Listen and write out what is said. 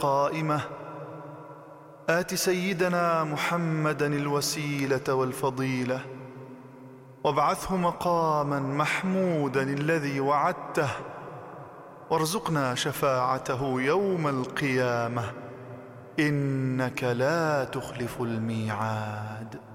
قائمة. آت سيدنا محمدا الوسيلة والفضيلة، وابعثه مقاما محمودا الذي وعدته، وارزقنا شفاعته يوم القيامة، إنك لا تخلف الميعاد.